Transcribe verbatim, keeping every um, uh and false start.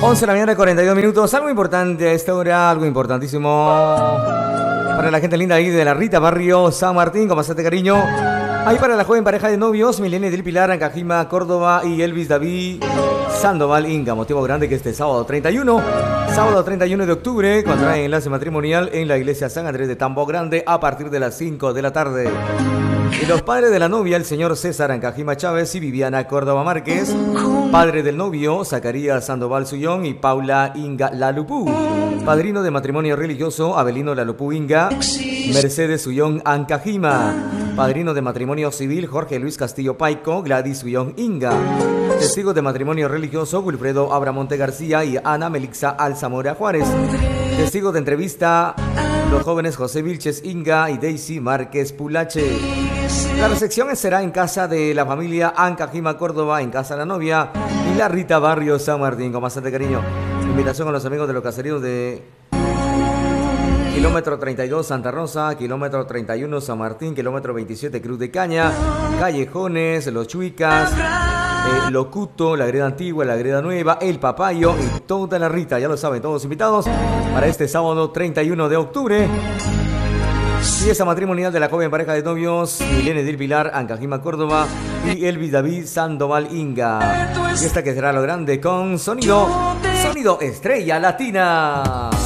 once de la mañana, cuarenta y dos minutos. Algo importante a esta hora, algo importantísimo para la gente linda ahí de la Rita, barrio San Martín, con bastante cariño. Ahí para la joven pareja de novios, Milene del Pilar, Ancajima, Córdoba y Elvis David Sandoval Inga. Motivo grande que este sábado treinta y uno, sábado treinta y uno de octubre, contraen enlace matrimonial en la iglesia San Andrés de Tambo Grande a partir de las cinco de la tarde. Y los padres de la novia, el señor César Ancajima Chávez y Viviana Córdoba Márquez. Padre del novio, Zacarías Sandoval Suyón y Paula Inga Lalupú. Padrino de matrimonio religioso, Abelino Lalupú Inga, Mercedes Suyón Ancajima. Padrino de matrimonio civil, Jorge Luis Castillo Paico, Gladys Suyón Inga. Testigos de matrimonio religioso, Wilfredo Abramonte García y Ana Melixa Alzamora Juárez. Testigos de entrevista, los jóvenes José Vilches Inga y Daisy Márquez Pulache. La recepción será en casa de la familia Ancajima Córdoba, en casa de la novia, y la Rita, barrio San Martín, con bastante cariño. Invitación a los amigos de los caseríos de kilómetro treinta y dos Santa Rosa, kilómetro treinta y uno San Martín, kilómetro veintisiete Cruz de Caña, Callejones, Los Chuicas, eh, Locuto, la Greda Antigua, la Greda Nueva, El Papayo y toda la Rita. Ya lo saben, todos invitados para este sábado treinta y uno de octubre. Fiesta matrimonial de la joven pareja de novios Milene del Pilar, Ancajima, Córdoba y Elvis David Sandoval Inga. Fiesta que será lo grande con sonido, sonido Estrella Latina.